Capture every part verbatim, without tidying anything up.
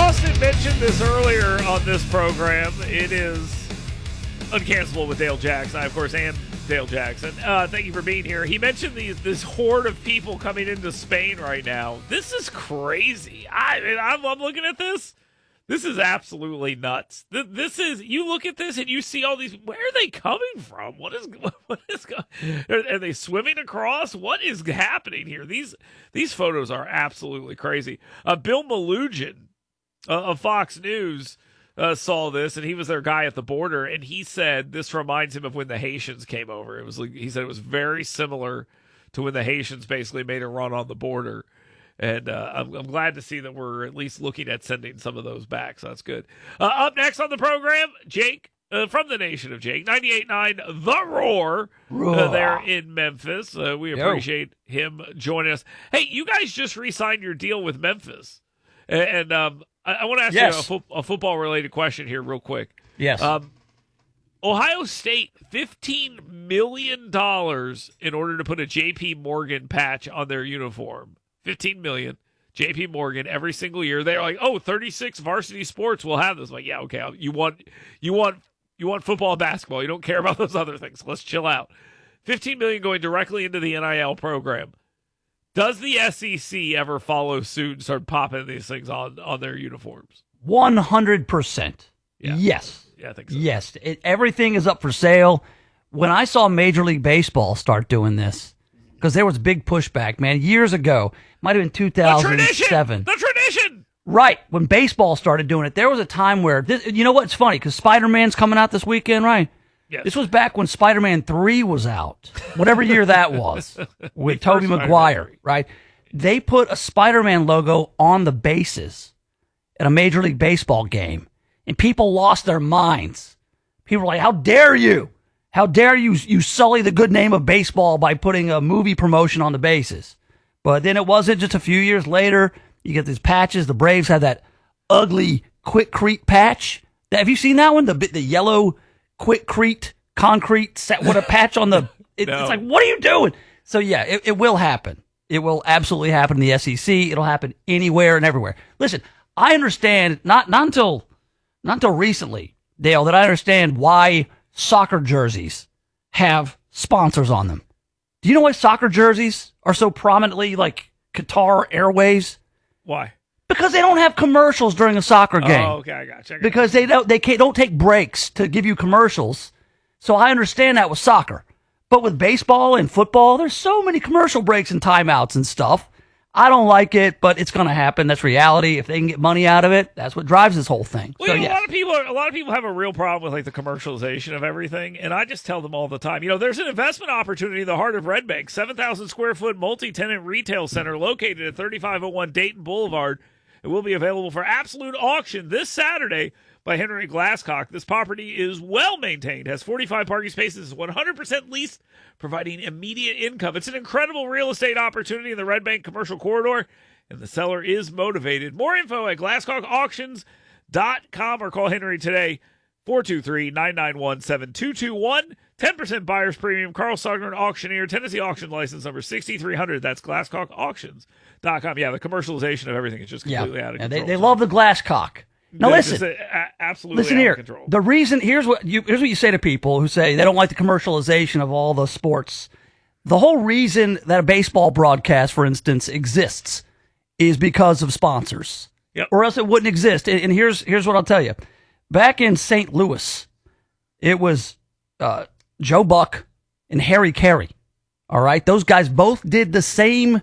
Austin mentioned this earlier on this program. It is Uncancelable with Dale Jackson. I, of course, am Dale Jackson. Uh, thank you for being here. He mentioned these, this horde of people coming into Spain right now. This is crazy. I, I'm, I'm looking at this. This is absolutely nuts. This is, you look at this and you see all these, where are they coming from? What is, what is, are, are they swimming across? What is happening here? These, these photos are absolutely crazy. Uh, Bill Melugin uh, of Fox News uh, saw this, and he was their guy at the border, and he said this reminds him of when the Haitians came over. It was like, he said it was very similar to when the Haitians basically made a run on the border. And uh, I'm, I'm glad to see that we're at least looking at sending some of those back, so that's good. Uh, up next on the program, Jake uh, from the Nation of Jake, ninety-eight point nine The Roar, Roar. Uh, there in Memphis. Uh, we Yo. appreciate him joining us. Hey, you guys just re-signed your deal with Memphis. And, and um, I, I want to ask Yes. you a, fo- a football-related question here real quick. Yes. Um, Ohio State, fifteen million dollars in order to put a J P. Morgan patch on their uniform. fifteen million dollars. J P. Morgan every single year. They're like, oh, thirty-six varsity sports will have this. I'm like, yeah, okay. You want, you want, you want football and basketball. You don't care about those other things. Let's chill out. fifteen million dollars going directly into the N I L program. Does the S E C ever follow suit and start popping these things on, on their uniforms? one hundred percent. Yeah. Yes. Yeah, I think so. Yes. It, everything is up for sale. When I saw Major League Baseball start doing this, because there was big pushback, man, years ago, might have been two thousand seven. The tradition! The tradition! Right. When baseball started doing it, there was a time where, this, you know what's funny? Because Spider-Man's coming out this weekend, right? Yes. This was back when Spider-Man three was out, whatever year that was, with Tobey first Maguire, Spider-Man. right? They put a Spider-Man logo on the bases at a Major League Baseball game, and people lost their minds. People were like, how dare you? How dare you you sully the good name of baseball by putting a movie promotion on the bases? But then it wasn't just a few years later. You get these patches. The Braves had that ugly Quikrete patch. Have you seen that one? The the yellow Quikrete concrete set with a patch on the. It, No. It's like, what are you doing? So yeah, it, it will happen. It will absolutely happen in the S E C. It'll happen anywhere and everywhere. Listen, I understand not not until not until recently, Dale, that I understand why soccer jerseys have sponsors on them. Do you know why soccer jerseys are so prominently like Qatar Airways? Why? Because they don't have commercials during a soccer game. Oh, okay, I got you. Because they don't they can't, don't take breaks to give you commercials. So I understand that with soccer. But with baseball and football, there's so many commercial breaks and timeouts and stuff. I don't like it, but it's going to happen. That's reality. If they can get money out of it, that's what drives this whole thing. Well, so, you know, yes. a lot of people are, a lot of people have a real problem with like the commercialization of everything, and I just tell them all the time. You know, there's an investment opportunity in the heart of Red Bank, seven thousand square foot multi-tenant retail center located at thirty-five oh one Dayton Boulevard. It will be available for absolute auction this Saturday by Henry Glasscock. This property is well maintained, has forty-five parking spaces, is one hundred percent leased, providing immediate income. It's an incredible real estate opportunity in the Red Bank commercial corridor, and the seller is motivated. More info at glasscock auctions dot com or call Henry today, four two three, nine nine one, seven two two one. ten percent buyer's premium. Carl Sogner, auctioneer, Tennessee auction license number sixty-three hundred. That's glasscock auctions dot com. Yeah, the commercialization of everything is just completely yeah. out of Yeah, control. they, they love the glass cock. Now This listen, is a- a- absolutely listen out here. of control. The reason here's what you here's what you say to people who say they don't like the commercialization of all the sports. The whole reason that a baseball broadcast, for instance, exists is because of sponsors. Yep. Or else it wouldn't exist. And, and here's here's what I'll tell you. Back in Saint Louis, it was uh, Joe Buck and Harry Carey. All right, those guys both did the same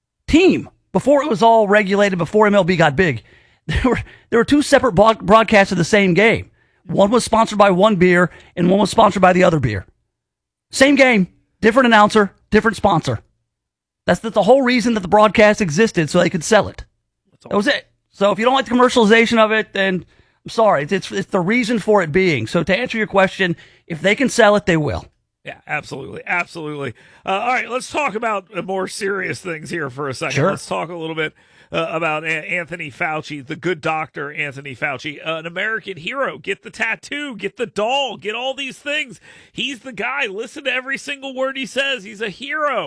team before it was all regulated. Before M L B got big, there were there were two separate broad- broadcasts of the same game. One was sponsored by one beer, and one was sponsored by the other beer. Same game, different announcer, different sponsor. That's the, the whole reason that the broadcast existed, so they could sell it. That was it. So if you don't like the commercialization of it, then I'm sorry. It's, it's it's the reason for it being. So to answer your question, if they can sell it, they will. Yeah, absolutely. Absolutely. Uh, all right, let's talk about uh, more serious things here for a second. Sure. Let's talk a little bit uh, about a- Anthony Fauci, the good doctor Anthony Fauci, uh, an American hero. Get the tattoo, get the doll, get all these things. He's the guy. Listen to every single word he says. He's a hero.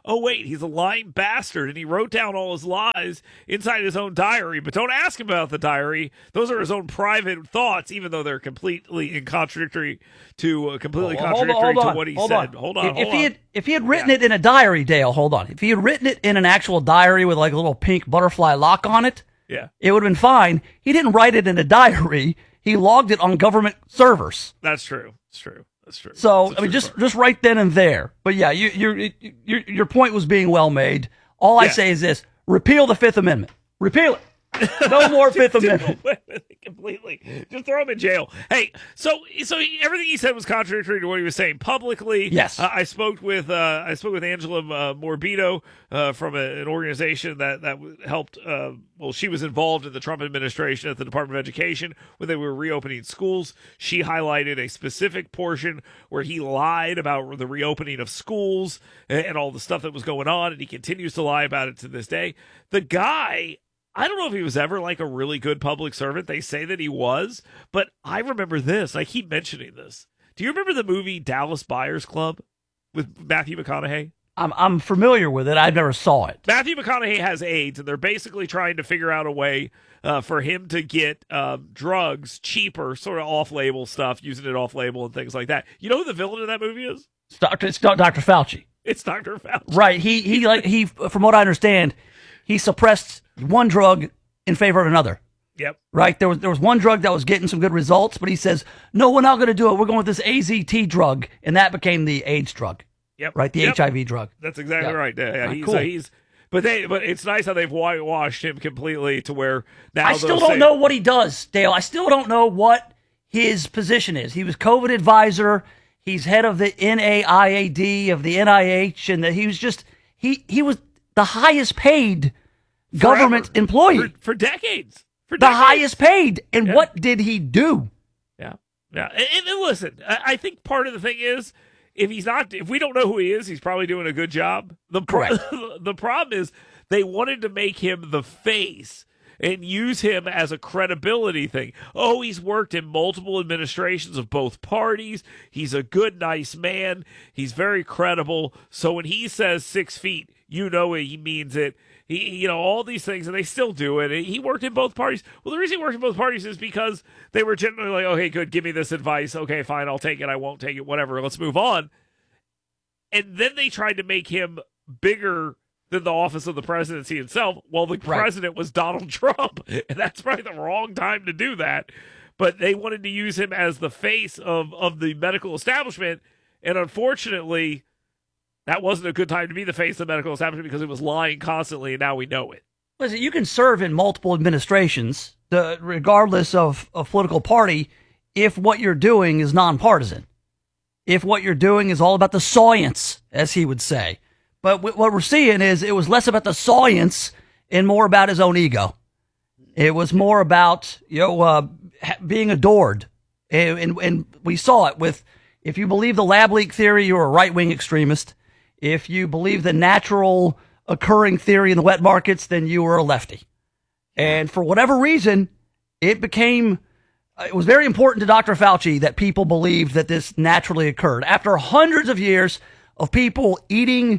oh, wait, he's a lying bastard, and he wrote down all his lies inside his own diary, but don't ask him about the diary. Those are his own private thoughts, even though they're completely in contradictory to uh, completely Well, hold on, contradictory hold on, to what he hold said. on. Hold on, if, hold if on. he had if he had written Yeah. it in a diary, Dale, hold on. If he had written it in an actual diary with like a little pink butterfly lock on it, Yeah, it would have been fine. He didn't write it in a diary. He logged it on government servers. that's true. It's true. That's true. So That's a I mean, true just part. just right then and there. But yeah, you, your your your point was being well made. All I Yeah. say is this: repeal the Fifth Amendment. Repeal it. No more Fifth Amendment. Completely. Just throw him in jail. Hey, so so he, everything he said was contradictory to what he was saying publicly. Yes. Uh, I spoke with uh, I spoke with Angela uh, Morbido uh, from a, an organization that that helped. Uh, well, she was involved in the Trump administration at the Department of Education when they were reopening schools. She highlighted a specific portion where he lied about the reopening of schools and, and all the stuff that was going on, and he continues to lie about it to this day. The guy. I don't know if he was ever like a really good public servant. They say that he was, but I remember this. I keep mentioning this. Do you remember the movie Dallas Buyers Club with Matthew McConaughey? I'm I'm familiar with it. I never saw it. Matthew McConaughey has AIDS, and they're basically trying to figure out a way uh, for him to get um, drugs cheaper, sort of off-label stuff, using it off-label and things like that. You know who the villain in that movie is? It's Doctor It's Doctor Fauci. It's Doctor Fauci. Right. He he like he from what I understand, he suppressed one drug in favor of another. Yep. Right? There was there was one drug that was getting some good results, but he says, "No, we're not going to do it. We're going with this A Z T drug," and that became the AIDS drug. Yep. Right? The Yep. H I V drug. That's exactly Yeah. right. Yeah, yeah. Ah, he's, cool. uh, he's, but they, but it's nice how they've whitewashed him completely to where now I still they'll don't say- know what he does, Dale. I still don't know what his position is. He was COVID advisor. He's head of the N A I A D of the N I H, and that he was just he he was the highest paid government forever. employee, for, for decades. For the decades. highest paid. And Yeah. what did he do? Yeah, yeah. And, and- and listen, I, I think part of the thing is if he's not, if we don't know who he is, he's probably doing a good job. The pro- Correct. the problem is they wanted to make him the face and use him as a credibility thing. Oh, he's worked in multiple administrations of both parties. He's a good, nice man. He's very credible. So when he says six feet, you know he means it. He, you know, all these things, and they still do it. He worked in both parties. Well, the reason he worked in both parties is because they were generally like, okay, good, give me this advice. Okay, fine, I'll take it. I won't take it. Whatever. Let's move on. And then they tried to make him bigger than the office of the presidency itself. Well, the Right. president was Donald Trump, and that's probably the wrong time to do that. But they wanted to use him as the face of, of the medical establishment, and unfortunately, that wasn't a good time to be the face of the medical establishment because it was lying constantly, and now we know it. Listen, you can serve in multiple administrations, the, regardless of, of political party, if what you're doing is nonpartisan. If what you're doing is all about the science, as he would say. But w- what we're seeing is it was less about the science and more about his own ego. It was more about, you know, uh, ha- being adored. And, and, and we saw it with, if you believe the lab leak theory, you're a right-wing extremist. If you believe the natural occurring theory in the wet markets, then you were a lefty. And for whatever reason, it became, it was very important to Doctor Fauci that people believed that this naturally occurred. After hundreds of years of people eating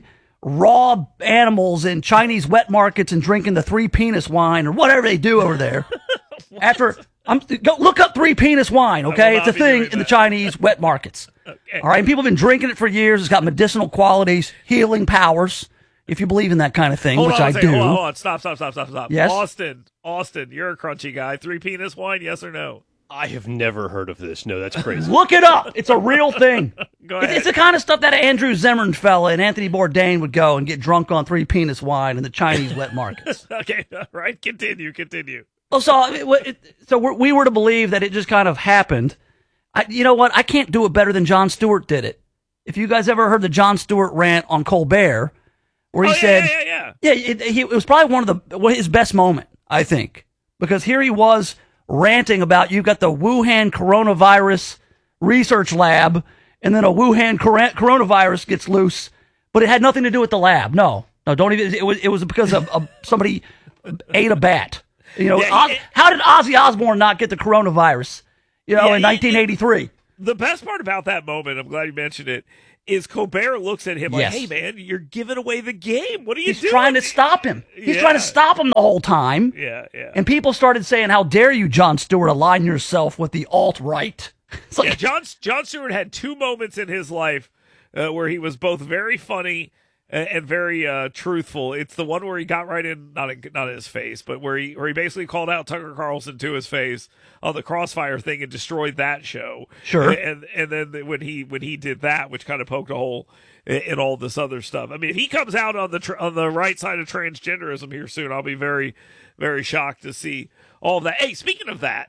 raw animals in Chinese wet markets and drinking the three penis wine or whatever they do over there. After, I'm go look up three penis wine, okay? It's a be thing doing in the that. Chinese wet markets. Okay. All right, and people have been drinking it for years. It's got medicinal qualities, healing powers, if you believe in that kind of thing, Hold which on a I second. do. Hold on, hold on. Stop, stop, stop, stop, stop. Yes? Austin, Austin, you're a crunchy guy. Three penis wine, yes or no? I have never heard of this. No, that's crazy. Look it up. It's a real thing. Go It's, ahead. it's the kind of stuff that Andrew Zimmern fella and Anthony Bourdain would go and get drunk on three penis wine in the Chinese wet markets. Okay, all right. Continue, continue. Well, so it, it, so we're, we were to believe that it just kind of happened. I, you know what? I can't do it better than Jon Stewart did it. If you guys ever heard the Jon Stewart rant on Colbert, where he oh, yeah, said, yeah, yeah, yeah, it, he, it was probably one of the well, his best moment, I think, because here he was ranting about you've got the Wuhan coronavirus research lab, and then a Wuhan cor- coronavirus gets loose, but it had nothing to do with the lab. No, no, don't even. It was it was because of, of somebody ate a bat. You know, Yeah, Oz, it- how did Ozzy Osbourne not get the coronavirus? You know, Yeah, in it- nineteen eighty-three. The best part about that moment, I'm glad you mentioned it, is Colbert looks at him Yes. like, hey, man, you're giving away the game. What are you He's doing? trying to stop him. He's Yeah. trying to stop him the whole time. Yeah, yeah. And people started saying, how dare you, Jon Stewart, align yourself with the alt-right. It's like, yeah, John, John Stewart had two moments in his life uh, where he was both very funny and, and very uh, truthful. It's the one where he got right in, not in, not in his face, but where he where he basically called out Tucker Carlson to his face on the Crossfire thing and destroyed that show. Sure. And and then when he when he did that, which kind of poked a hole in, in all this other stuff. I mean, if he comes out on the tr- on the right side of transgenderism here soon, I'll be very very shocked to see all of that. Hey, speaking of that.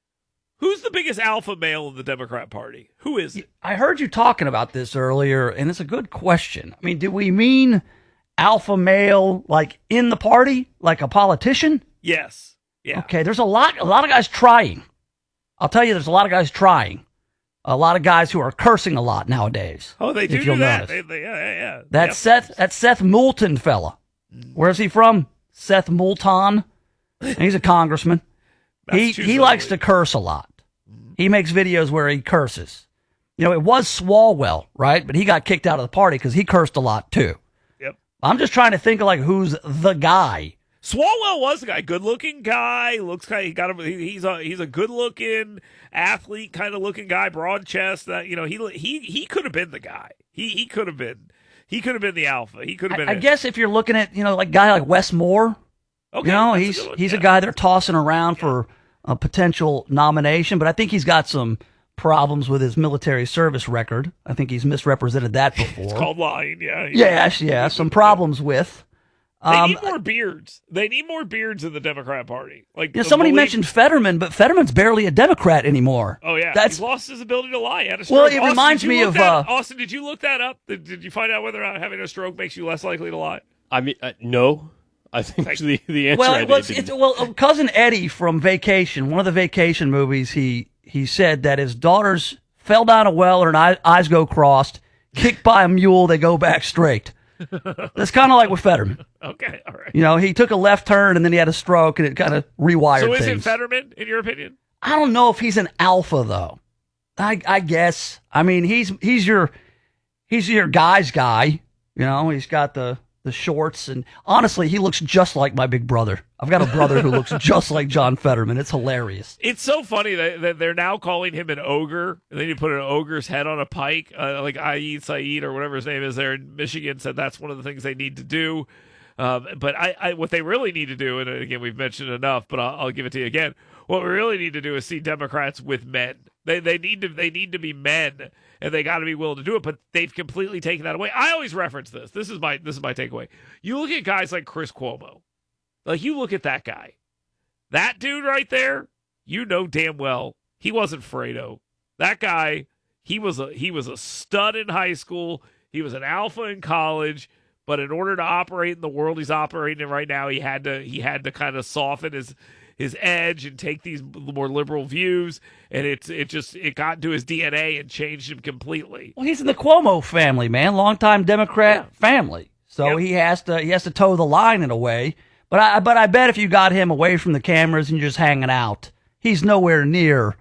Who's the biggest alpha male in the Democrat Party? Who is it? I heard you talking about this earlier, and it's a good question. I mean, do we mean alpha male like in the party, like a politician? Yes. Yeah. Okay, there's a lot, a lot of guys trying. I'll tell you, there's a lot of guys trying. A lot of guys who are cursing a lot nowadays. Oh, they do if do you'll that. notice. They, they, yeah, yeah, yeah. That Yep. Seth, that Seth Moulton fella. Where's he from? Seth Moulton. He's a congressman. he Massachusetts, he I likes to believe. curse a lot. He makes videos where he curses. You know, it was Swalwell, right? But he got kicked out of the party because he cursed a lot too. Yep. I'm just trying to think of like who's the guy. Swalwell was the guy, good-looking guy. Looks kind. Of, he got him. he- He's a he's a good-looking athlete, kind of looking guy, broad chest. That you know, he he he could have been the guy. He he could have been. He could have been the alpha. He could have I, been. I it. guess if you're looking at, you know, like a guy like Wes Moore, Okay, you know, that's a he's good one. he's Yeah. a guy they're tossing around for a potential nomination, but I think he's got some problems with his military service record. I think he's misrepresented that before. It's called lying. Yeah. yeah. Yes, yeah, some problems with. They Um, need more beards. They need more beards in the Democrat Party. Like you know, somebody believe- mentioned Fetterman, but Fetterman's barely a Democrat anymore. Oh yeah, That's he's lost his ability to lie. He had a Well, stroke. it Austin, reminds did you me look of, that- uh, Austin. Did you look that up? Did, did you find out whether or not having a stroke makes you less likely to lie? I mean, uh, no. I think the, the answer well, I it was, did it's, well, uh, cousin Eddie from Vacation, one of the Vacation movies, he he said that his daughters fell down a well, her eye- eyes go crossed, kicked by a mule, they go back straight. That's kind of like with Fetterman. Okay, all right. You know, he took a left turn and then he had a stroke and it kind of rewired So is things. it Fetterman, in your opinion? I don't know if he's an alpha though. I I guess. I mean, he's he's your he's your guy's guy. You know, he's got the the shorts, and honestly, he looks just like my big brother. I've got a brother who looks just like John Fetterman. It's hilarious. It's so funny that, that they're now calling him an ogre, and then you put an ogre's head on a pike, uh, like Aid Saeed or whatever his name is there in Michigan said that's one of the things they need to do. Um, but I, I, what they really need to do, and again, we've mentioned enough, but I'll, I'll give it to you again. What we really need to do is see Democrats with men. They they need to they need to be men, and they got to be willing to do it. But they've completely taken that away. I always reference this. This is my this is my takeaway. You look at guys like Chris Cuomo, like you look at that guy, that dude right there. You know damn well he wasn't Fredo. That guy, he was a he was a stud in high school. He was an alpha in college. But in order to operate in the world he's operating in right now, he had to he had to kind of soften his his edge and take these more liberal views, and it's it just it got into his D N A and changed him completely. Well, he's in the Cuomo family, man, longtime Democrat Yeah. family. So Yep. he has to he has to toe the line in a way. But I but I bet if you got him away from the cameras and you're just hanging out, he's nowhere near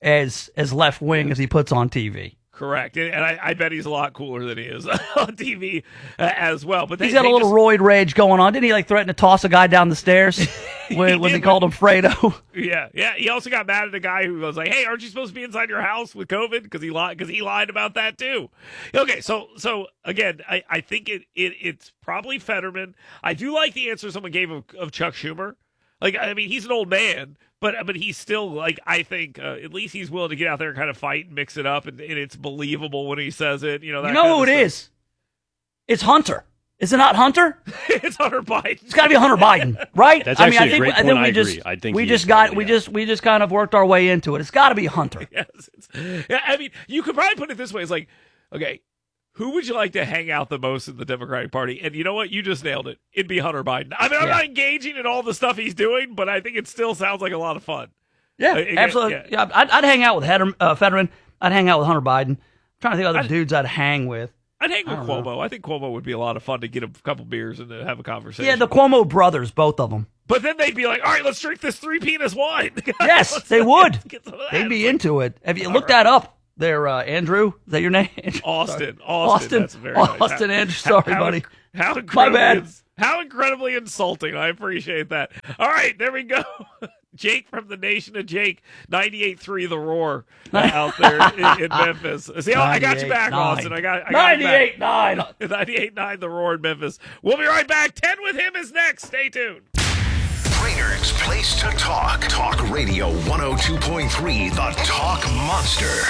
as as left wing as he puts on T V. Correct, and, and I, I bet he's a lot cooler than he is on T V uh, as well. But they, He's got they a little just, roid rage going on. Didn't he like threaten to toss a guy down the stairs when, when they did, called him Fredo? Yeah, yeah. He also got mad at a guy who was like, "Hey, aren't you supposed to be inside your house with COVID?" Because he lied. Because he lied about that too. Okay, so so again, I, I think it, it it's probably Fetterman. I do like the answer someone gave of, of Chuck Schumer. Like, I mean, he's an old man, but but he's still like I think uh, at least he's willing to get out there and kind of fight and mix it up, and, and it's believable when he says it. You know, that You know kind who of it stuff. is? It's Hunter. Is it not Hunter? It's Hunter Biden. It's got to be Hunter Biden, right? That's I mean, I actually a think great I think point. we I just agree. I think we he just is got probably, we yeah. just we just kind of worked our way into it. It's got to be Hunter. Yes. It's, yeah, I mean, you could probably put it this way: it's like, okay, who would you like to hang out the most in the Democratic Party? And you know what? You just nailed it. It'd be Hunter Biden. I mean, I'm Yeah. not engaging in all the stuff he's doing, but I think it still sounds like a lot of fun. Yeah, Uh, again, absolutely. yeah. Yeah, I'd, I'd hang out with Heder, uh, Fetterman. I'd hang out with Hunter Biden. I'm trying to think of other I'd- dudes I'd hang with. I'd hang with I don't Cuomo. I think Cuomo would be a lot of fun to get a couple beers and to have a conversation. Yeah, the Cuomo brothers, both of them. but then they'd be like, all right, let's drink this three penis wine. Yes, Let's- they would. let's get some of that. They'd be It's like, into it. Have you All looked right. that up? there, uh, Andrew. Is that your name? Austin. Austin. Austin. That's very nice. Austin Andrew. Sorry, how, buddy. How My incredibly, bad. ins- how incredibly insulting. I appreciate that. All right, there we go. Jake from the Nation of Jake, ninety-eight point three The Roar uh, out there in, in Memphis. See, I got you back, Austin. I got, I got ninety-eight nine. ninety-eight point nine The Roar in Memphis. We'll be right back. ten with him is next. Stay tuned. Rainer's Place to Talk. Talk Radio one oh two point three, The Talk Monster.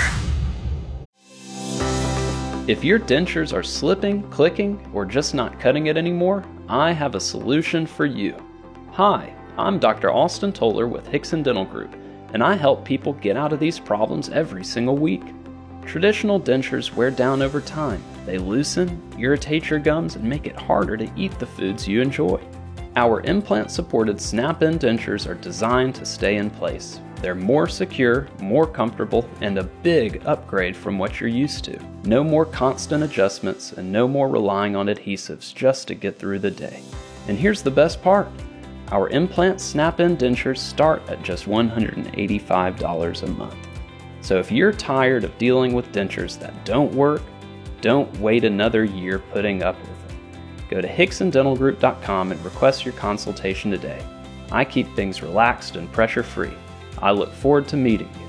If your dentures are slipping, clicking, or just not cutting it anymore, I have a solution for you. Hi, I'm Doctor Austin Toller with Hickson Dental Group, and I help people get out of these problems every single week. Traditional dentures wear down over time. They loosen, irritate your gums, and make it harder to eat the foods you enjoy. Our implant-supported snap-in dentures are designed to stay in place. They're more secure, more comfortable, and a big upgrade from what you're used to. No more constant adjustments and no more relying on adhesives just to get through the day. And here's the best part. Our implant snap-in dentures start at just one hundred eighty-five dollars a month. So if you're tired of dealing with dentures that don't work, don't wait another year putting up with them. Go to hickson dental group dot com and request your consultation today. I keep things relaxed and pressure-free. I look forward to meeting you.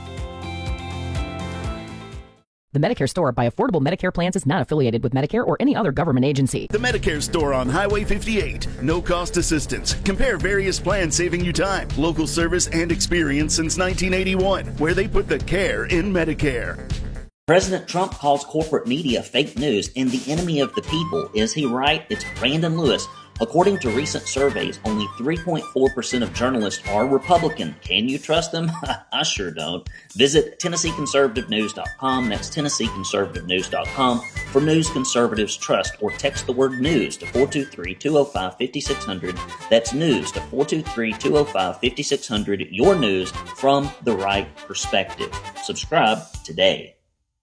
The Medicare Store by Affordable Medicare Plans is not affiliated with Medicare or any other government agency. The Medicare Store on Highway fifty-eight. No cost assistance. Compare various plans saving you time, local service, and experience since nineteen eighty-one, where they put the care in Medicare. President Trump calls corporate media fake news and the enemy of the people. Is he right? It's Brandon Lewis. According to recent surveys, only three point four percent of journalists are Republican. Can you trust them? I sure don't. Visit Tennessee Conservative News dot com. That's Tennessee Conservative News dot com for news conservatives trust, or text the word news to four two three, two oh five, five six zero zero. That's news to four two three, two oh five, five six zero zero. Your news from the right perspective. Subscribe today.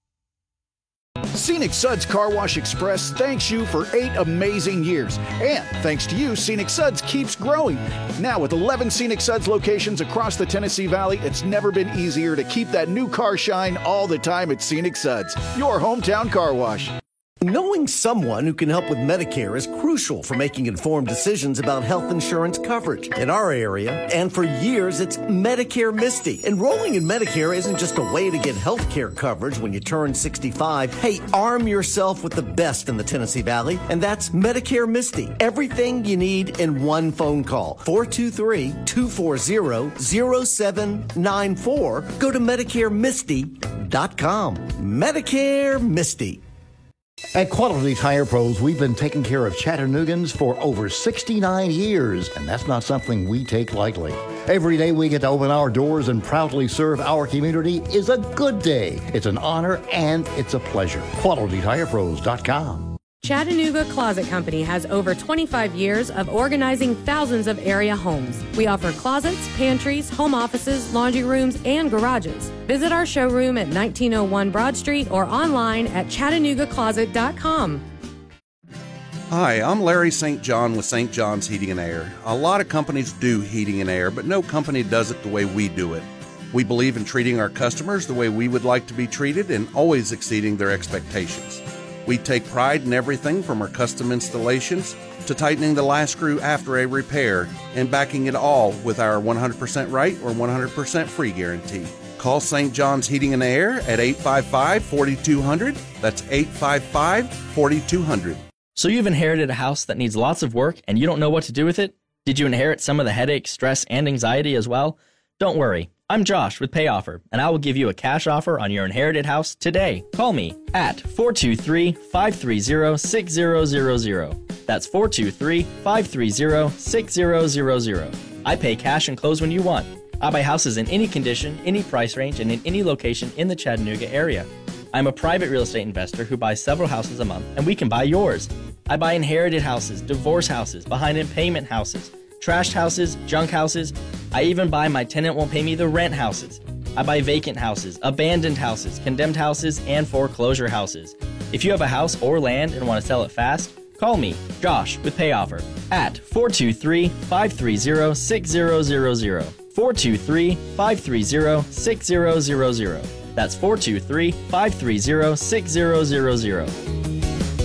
Scenic Suds Car Wash Express thanks you for eight amazing years. And thanks to you, Scenic Suds keeps growing. Now with eleven Scenic Suds locations across the Tennessee Valley, it's never been easier to keep that new car shine all the time at Scenic Suds, your hometown car wash. Knowing someone who can help with Medicare is crucial for making informed decisions about health insurance coverage. In our area, and for years, it's Medicare Misty. Enrolling in Medicare isn't just a way to get health care coverage when you turn sixty-five. Hey, arm yourself with the best in the Tennessee Valley, and that's Medicare Misty. Everything you need in one phone call. four two three, two four zero, zero seven nine four. Go to medicare misty dot com. Medicare Misty. At Quality Tire Pros, we've been taking care of Chattanoogan's for over sixty-nine years, and that's not something we take lightly. Every day we get to open our doors and proudly serve our community is a good day. It's an honor and it's a pleasure. quality tire pros dot com. Chattanooga Closet Company has over twenty-five years of organizing thousands of area homes. We offer closets, pantries, home offices, laundry rooms, and garages. Visit our showroom at nineteen oh one Broad Street or online at chattanooga closet dot com. Hi, I'm Larry Saint John with Saint John's Heating and Air. A lot of companies do heating and air, but no company does it the way we do it. We believe in treating our customers the way we would like to be treated and always exceeding their expectations. We take pride in everything from our custom installations to tightening the last screw after a repair and backing it all with our one hundred percent right or one hundred percent free guarantee. Call Saint John's Heating and Air at eight five five, four two zero zero. That's eight five five, four two zero zero. So you've inherited a house that needs lots of work and you don't know what to do with it? Did you inherit some of the headache, stress, and anxiety as well? Don't worry. I'm Josh with Pay Offer, and I will give you a cash offer on your inherited house today. Call me at four two three, five three zero, six zero zero zero. That's four two three, five three zero, six zero zero zero. I pay cash and close when you want. I buy houses in any condition, any price range, and in any location in the Chattanooga area. I'm a private real estate investor who buys several houses a month, and we can buy yours. I buy inherited houses, divorce houses, behind in payment houses, trashed houses, junk houses. I even buy my tenant won't pay me the rent houses. I buy vacant houses, abandoned houses, condemned houses, and foreclosure houses. If you have a house or land and want to sell it fast, call me, Josh, with Pay Offer at four two three, five three zero, six zero zero zero. four two three, five three zero, six zero zero zero. That's four two three, five three zero, six zero zero zero.